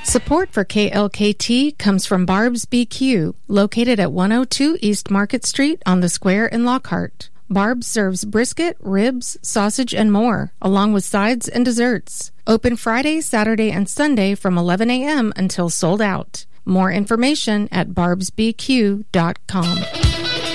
Support for KLKT comes from Barb's BQ, located at 102 East Market Street on the Square in Lockhart. Barb's serves brisket, ribs, sausage, and more, along with sides and desserts. Open Friday, Saturday, and Sunday from 11 a.m. until sold out. More information at barbsbq.com.